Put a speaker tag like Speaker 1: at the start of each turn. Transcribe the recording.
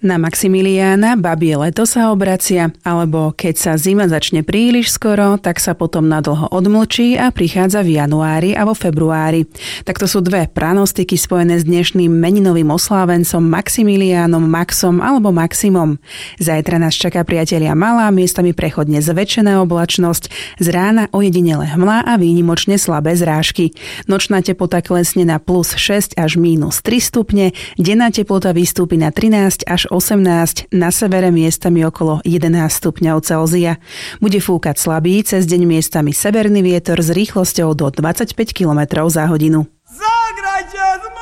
Speaker 1: Na Maximiliána babie leto sa obracia, alebo keď sa zima začne príliš skoro, tak sa potom nadlho odmlčí a prichádza v januári a vo februári. Tak to sú dve pranostiky spojené s dnešným meninovým oslávencom Maximiliánom, Maxom alebo Maximom. Zajtra nás čaká, priatelia, malá, miestami prechodne zväčšená oblačnosť, z rána ojedinele hmla a výnimočne slabé zrážky. Nočná teplota klesne na plus 6 až minus 3 stupne, denná teplota vystúpi na 13 až 18, na severe miestami okolo 11 stupňov Celzia. Bude fúkať slabý, cez deň miestami severný vietor s rýchlosťou do 25 km za hodinu.
Speaker 2: Zagrajte